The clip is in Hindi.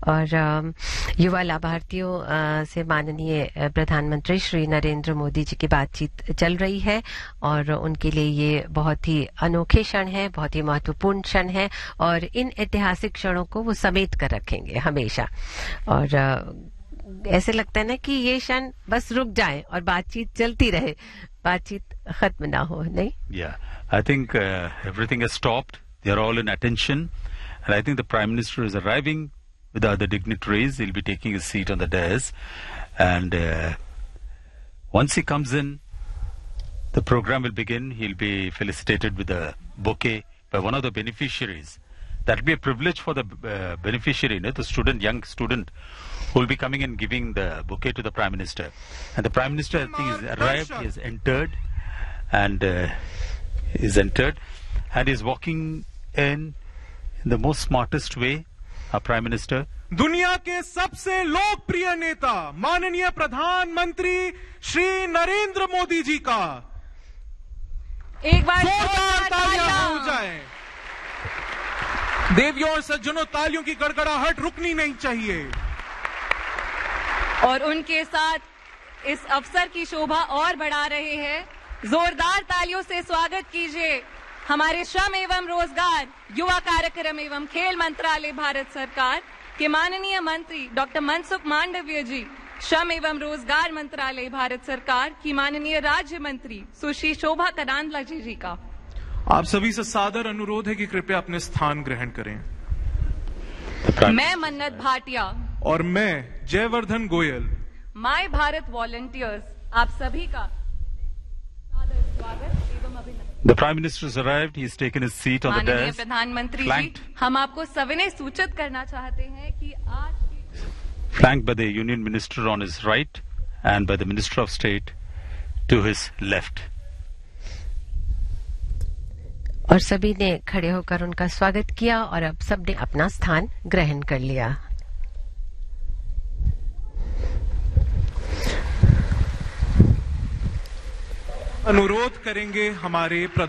और युवा लाभार्थियों से माननीय प्रधानमंत्री श्री नरेंद्र मोदी जी की बातचीत चल रही है और उनके लिए ये बहुत ही अनोखे क्षण है, बहुत ही महत्वपूर्ण क्षण है और इन ऐतिहासिक क्षणों को वो समेट कर रखेंगे हमेशा। और ऐसे लगता है ना कि ये क्षण बस रुक जाए और बातचीत चलती रहे, बातचीत खत्म ना हो, नहीं? I think everything has stopped. They are all in attention. And I think the Prime Minister is arriving with the other dignitaries. He'll be taking his seat on the dais. And once he comes in, the program will begin. He'll be felicitated with a bouquet by one of the beneficiaries. That will be a privilege for the beneficiary, the young student, who will be coming and giving the bouquet to the Prime Minister. And the Prime Minister, I think, has arrived. He has entered. And is walking in the most smartest way, our Prime Minister. दुनिया के सबसे लोकप्रिय नेता माननीय प्रधानमंत्री श्री नरेंद्र मोदी जी का एक बार जोरदार तालियां हो जाए। देवियों और सज्जनों, तालियों की गड़गड़ाहट रुकनी नहीं चाहिए। और उनके साथ इस अवसर की शोभा और बढ़ा रहे हैं। जोरदार तालियों से स्वागत कीजिए हमारे श्रम एवं रोजगार, युवा कार्यक्रम एवं खेल मंत्रालय भारत सरकार के माननीय मंत्री डॉक्टर मनसुख मांडविया जी, श्रम एवं रोजगार मंत्रालय भारत सरकार की माननीय राज्य मंत्री सुश्री शोभा करांदला जी का। आप सभी से सादर अनुरोध है कि कृपया अपने स्थान ग्रहण करें। मैं मन्नत भाटिया और मैं जयवर्धन गोयल, माय भारत वॉलंटियर्स, आप सभी का सादर स्वागत एवं अभिनंदन। The Prime Minister has arrived. He has taken his seat on the माननीय dais. प्रधानमंत्री जी, हम आपको सविनय सूचित करना चाहते हैं कि आज flanked by the Union Minister on his right and by the Minister of State to his left. और सभी ने खड़े होकर उनका स्वागत किया और अब सबने अपना स्थान ग्रहण कर लिया। अनुरोध करेंगे हमारे